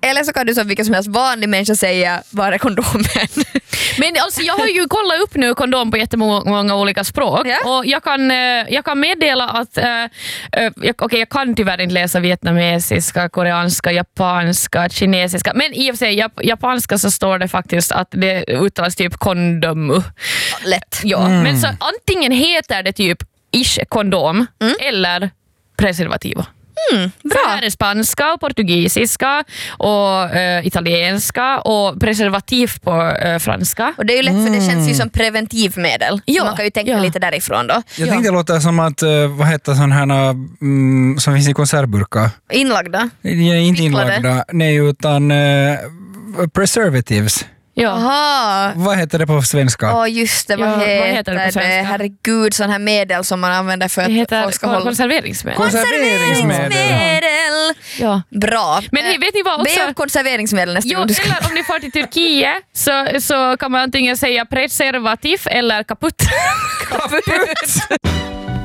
Eller så kan du som vilken som helst vanlig människa säga, var är kondomen? Men alltså, jag har ju kollat upp nu kondom på jättemånga olika språk. Och jag kan meddela att jag kan tyvärr inte läsa vietnamesiska, koreanska, japanska, kinesiska. Men i och för sig, japanska så står det faktiskt att det uttalas typ kondomu. Lätt. Ja, men så antingen heter det typ kondom eller preservativo. Bra. Så här är spanska och portugisiska och italienska och preservativ på franska. Och det är ju lätt för det känns ju som preventivmedel. Ja, man kan ju tänka lite därifrån då. Jag tänkte det låter som att, vad heter sån här som finns i konservburkar? Inlagda. Inte inlagda, nej utan preservatives. Ja. Aha. Vad heter det på svenska? Just det, Ja, vad vad heter heter det på det? svenska? Herregud, sån här medel som man använder för Det att folk ska hålla... konserveringsmedel. Konserveringsmedel! Ja. Bra. Men vet ni vad också? Be om konserveringsmedel nästa gång du ska... Eller om ni får till Turkiet så kan man antingen säga preservativ eller kaputt. Kaputt!